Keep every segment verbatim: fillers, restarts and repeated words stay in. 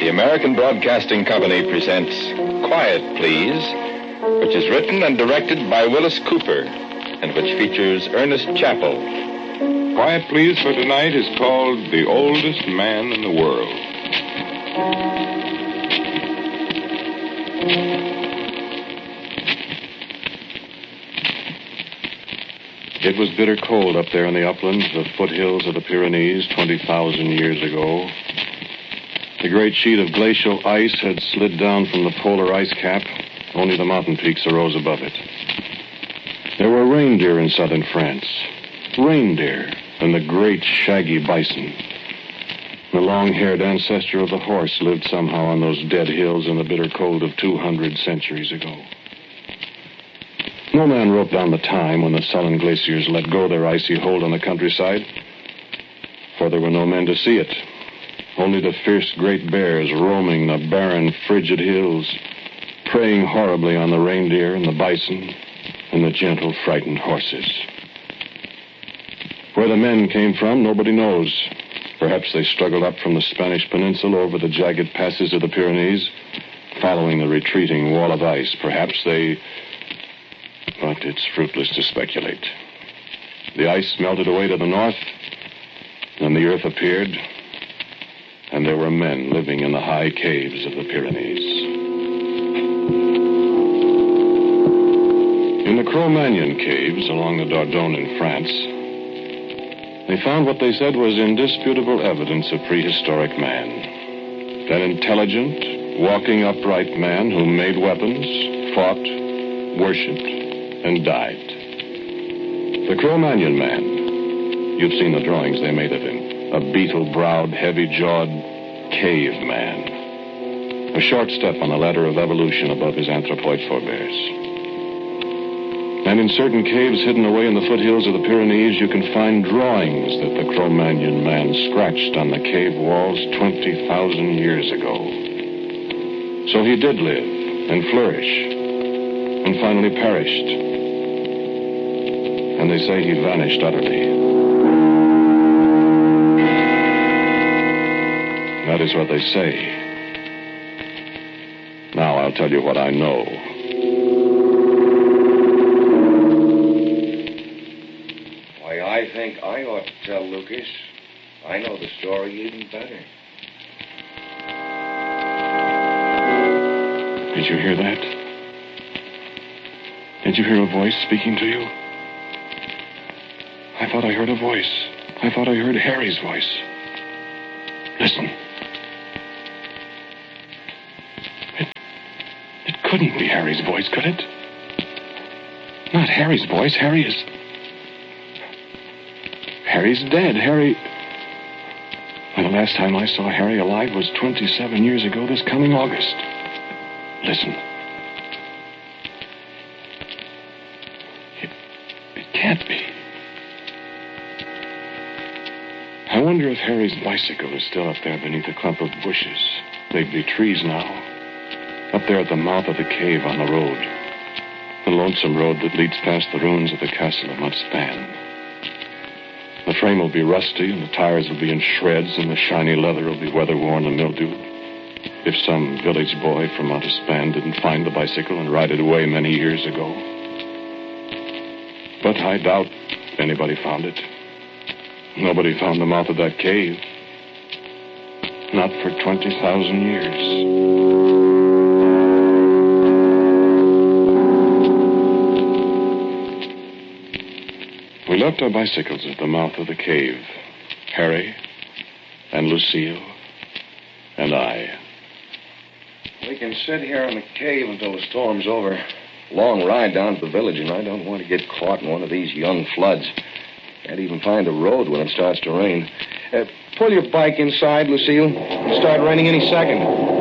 The American Broadcasting Company presents Quiet Please, which is written and directed by Willis Cooper, and which features Ernest Chappell. Quiet Please for tonight is called The Oldest Man in the World. It was bitter cold up there in the uplands, the foothills of the Pyrenees, twenty thousand years ago. The great sheet of glacial ice had slid down from the polar ice cap. Only the mountain peaks arose above it. There were reindeer in southern France. Reindeer and the great shaggy bison. The long-haired ancestor of the horse lived somehow on those dead hills in the bitter cold of two hundred centuries ago. No man wrote down the time when the sullen glaciers let go their icy hold on the countryside, for there were no men to see it. Only the fierce great bears roaming the barren, frigid hills, preying horribly on the reindeer and the bison and the gentle, frightened horses. Where the men came from, nobody knows. Perhaps they struggled up from the Spanish peninsula over the jagged passes of the Pyrenees, following the retreating wall of ice. Perhaps they... But it's fruitless to speculate. The ice melted away to the north, and the earth appeared, and there were men living in the high caves of the Pyrenees. In the Cro-Magnon caves along the Dordogne in France, they found what they said was indisputable evidence of prehistoric man. An intelligent, walking upright man who made weapons, fought, worshipped, and died. The Cro-Magnon man, you've seen the drawings they made of him. A beetle-browed, heavy-jawed caveman. A short step on the ladder of evolution above his anthropoid forebears. And in certain caves hidden away in the foothills of the Pyrenees, you can find drawings that the Cro-Magnon man scratched on the cave walls twenty thousand years ago. So he did live and flourish and finally perished. And they say he vanished utterly. That is what they say. Now I'll tell you what I know. Why, I think I ought to tell Lucas. I know the story even better. Did you hear that? Did you hear a voice speaking to you? I thought I heard a voice. I thought I heard Harry's voice. Listen. It, it couldn't be Harry's voice, could it? Not Harry's voice. Harry is... Harry's dead. Harry... And the last time I saw Harry alive was twenty-seven years ago this coming August. Listen. It, it can't be. I wonder if Harry's bicycle is still up there beneath a clump of bushes. They'd be trees now. Up there at the mouth of the cave on the road. The lonesome road that leads past the ruins of the castle of Montespan. The frame will be rusty, and the tires will be in shreds, and the shiny leather will be weather-worn and mildewed. If some village boy from Montespan didn't find the bicycle and ride it away many years ago. But I doubt anybody found it. Nobody found the mouth of that cave. Not for twenty thousand years. We left our bicycles at the mouth of the cave. Harry and Lucille and I. We can sit here in the cave until the storm's over. Long ride down to the village, and I don't want to get caught in one of these young floods. Can't even find a road when it starts to rain. Uh, pull your bike inside, Lucille. It'll start raining any second.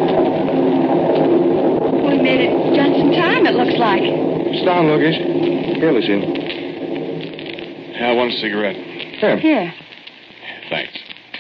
We made it just in time, it looks like. Sit down, Lucas. Here, Lucille. Yeah, I want a cigarette. Here. Here. Thanks.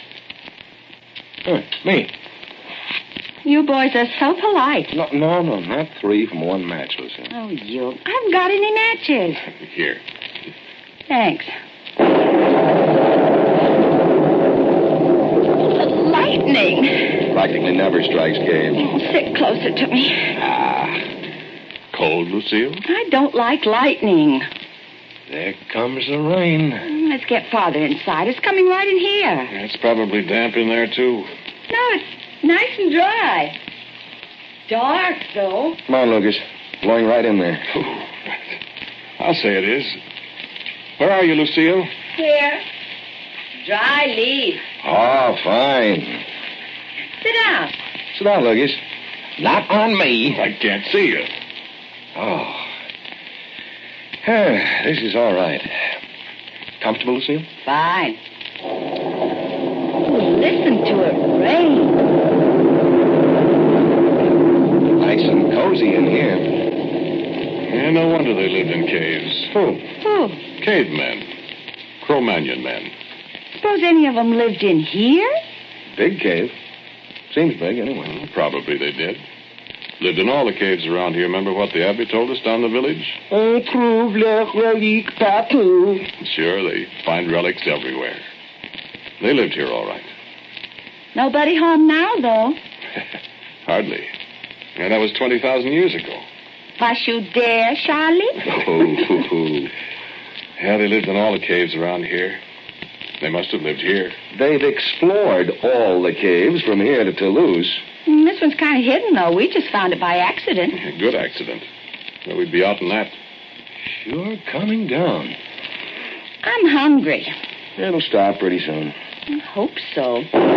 Huh, me. You boys are so polite. No, no, no, not three from one match, Lucille. Oh, you. I haven't got any matches. Here. Thanks. Lightning. Practically never strikes caves. Oh, sit closer to me. Ah. Cold, Lucille? I don't like lightning. There comes the rain. Let's get farther inside. It's coming right in here. It's probably damp in there, too. No, it's nice and dry. Dark, though. Come on, Lucas. Blowing right in there. I'll say it is. Where are you, Lucille? Here. Dry leaf. Oh, fine. Sit down. Sit down, Lucas. Not on me. I can't see you. Oh. This is all right. Comfortable, Lucille? Fine. Oh, listen to it rain. Nice and cozy in here. Yeah, no wonder they lived in caves. Who? Who? Cavemen. Cro-Magnon men. Suppose any of them lived in here? Big cave. Seems big, anyway. Well, probably they did. Lived in all the caves around here. Remember what the abbé told us down the village? On trouve les reliques partout. Sure, they find relics everywhere. They lived here all right. Nobody home now, though. Hardly. Yeah, that was twenty thousand years ago. Was you there, Charlie? Oh, yeah, they lived in all the caves around here. They must have lived here. They've explored all the caves from here to Toulouse. Mm, This one's kind of hidden, though. We just found it by accident. A good accident. Well, we'd be out in that. Sure coming down. I'm hungry. It'll stop pretty soon. I hope so.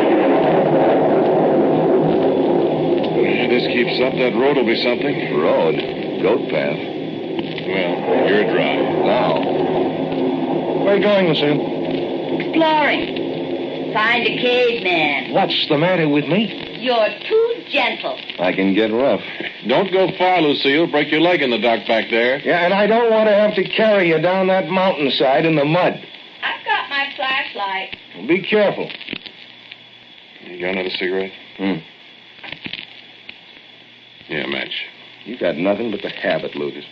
If this keeps up, that road will be something. Road. Goat path. Well, you're dry. Now. Where are you going, Lucille? Exploring. Find a caveman. What's the matter with me? You're too gentle. I can get rough. Don't go far, Lucille. Break your leg in the dark back there. Yeah, and I don't want to have to carry you down that mountainside in the mud. I've got my flashlight. Be careful. You got another cigarette? Hmm. Yeah, match. You got nothing but the habit, Lucas.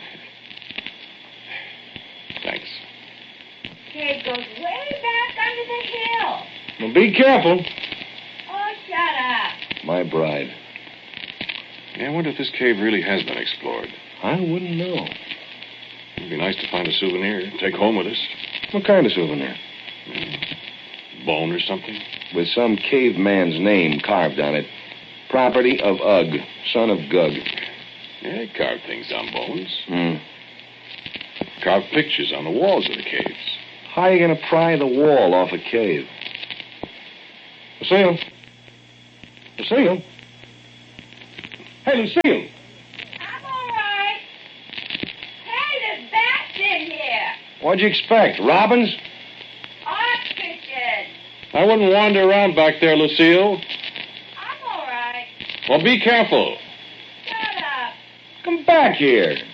Thanks. Cave goes way back under the hill. Well, be careful. Oh, shut up. My bride. Yeah, I wonder if this cave really has been explored. I wouldn't know. It'd be nice to find a souvenir. Take home with us. What kind of souvenir? Bone or something? With some caveman's name carved on it. Property of Ugg, son of Gug. Yeah, they carved things on bones. Hmm. Carved pictures on the walls of the caves. How are you going to pry the wall off a cave? Lucille? Lucille? Hey, Lucille! I'm all right. Hey, there's bats in here. What'd you expect? Robins? Ostriches. I wouldn't wander around back there, Lucille. I'm all right. Well, be careful. Shut up. Come back here. In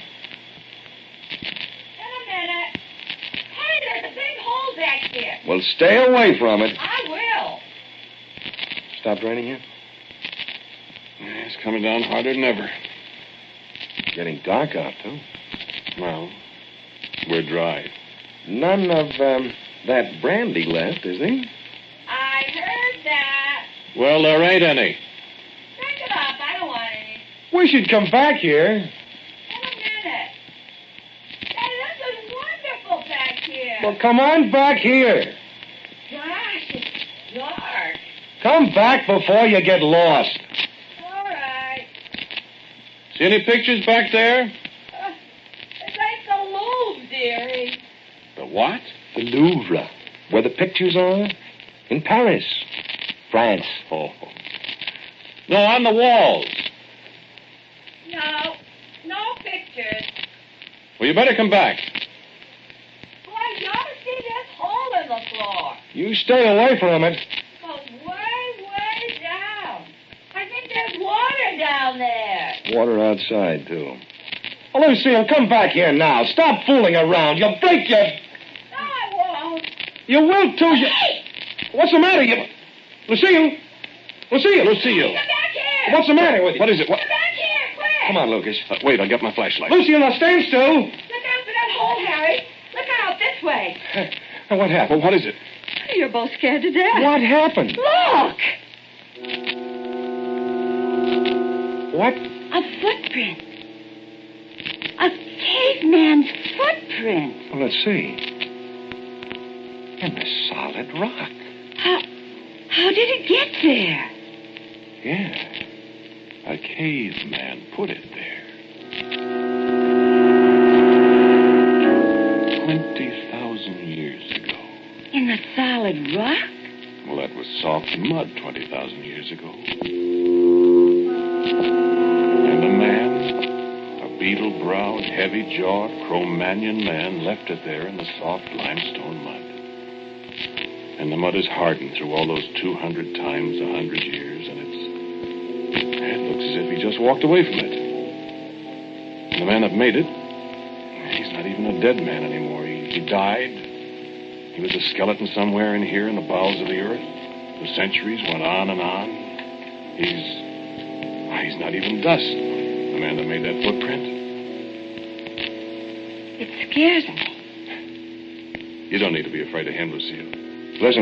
a minute. Hey, there's a big hole back here. Well, stay away from it. I will. Stopped raining yet? Yeah, it's coming down harder than ever. Getting dark out, too. Well, we're dry. None of um, that brandy left, is there? I heard that. Well, there ain't any. Drink it up. I don't want any. We should come back here. In a minute. Hey, this is wonderful back here. Well, come on back here. Gosh, it's dark. Come back before you get lost. All right. See any pictures back there? Uh, it's like the Louvre, dearie. The what? The Louvre, where the pictures are. In Paris, France. Oh. No, on the walls. No, no pictures. Well, you better come back. Boy, you ought to see this hole in the floor. You stay away from it. It goes way, way down. I think there's water down there. Water outside, too. Oh, Lucille, come back here now. Stop fooling around. You'll break your... No, I won't. You will, too. You... Hey! What's the matter? You... Lucille? Lucille? Lucille. Come back here. What's the matter with you? What is it? What? Come back here, quick. Come on, Lucas. Uh, wait, I'll get my flashlight. Lucille, now stand still. Look out for that hole, Harry. Look out this way. What Well, happened? what is it? You're both scared to death. What happened? Look. What? A footprint. A caveman's footprint. Well, let's see. In the solid rock. How, how did it get there? Yeah. A caveman put it there. Twenty thousand years ago. In the solid rock? Well, that was soft mud twenty thousand years ago. And a man, a beetle-browed, heavy-jawed Cro-Magnon man, left it there in the soft limestone mud. And the mud is hardened through all those two hundred times a hundred years, and it's... It looks as if he just walked away from it. And the man that made it, he's not even a dead man anymore. He, he died. He was a skeleton somewhere in here in the bowels of the earth. The centuries went on and on. He's... He's not even dust, the man that made that footprint. It scares me. You don't need to be afraid of him, Lucille. Listen.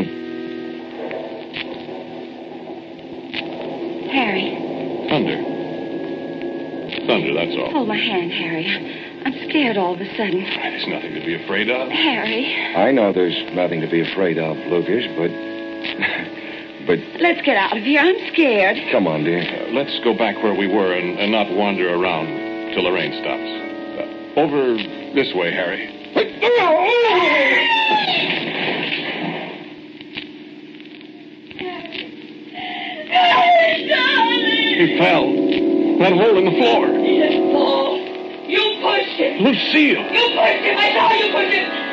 Harry. Thunder. Thunder, that's all. Hold my hand, Harry. I'm scared all of a sudden. There's nothing to be afraid of. Harry. I know there's nothing to be afraid of, Lucas, but... but... Let's get out of here. I'm scared. Come on, dear. Uh, let's go back where we were and, and not wander around till the rain stops. Uh, over this way, Harry. He fell. That hole in the floor. He didn't fall. You pushed him. Lucille. You pushed him. I saw you push him.